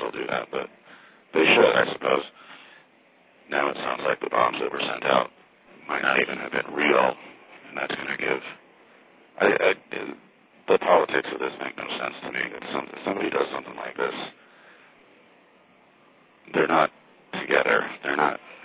they'll do that, but they should, I suppose. Now it sounds like the bombs that were sent out might not even have been real, and that's going to give... the politics of this make no sense to me. If somebody does something like this, they're not